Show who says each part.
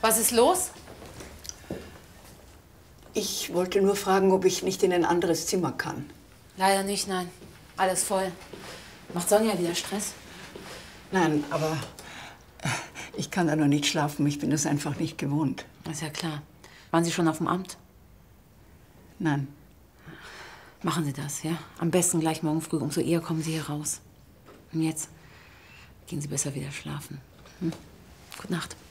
Speaker 1: Was ist los?
Speaker 2: Ich wollte nur fragen, ob ich nicht in ein anderes Zimmer kann.
Speaker 1: Leider nicht, nein. Alles voll. Macht Sonja wieder Stress?
Speaker 2: Nein, aber ich kann da noch nicht schlafen. Ich bin das einfach nicht gewohnt.
Speaker 1: Ist ja klar. Waren Sie schon auf dem Amt?
Speaker 2: Nein.
Speaker 1: Machen Sie das, ja? Am besten gleich morgen früh. Umso eher kommen Sie hier raus. Und jetzt gehen Sie besser wieder schlafen. Hm? Gute Nacht.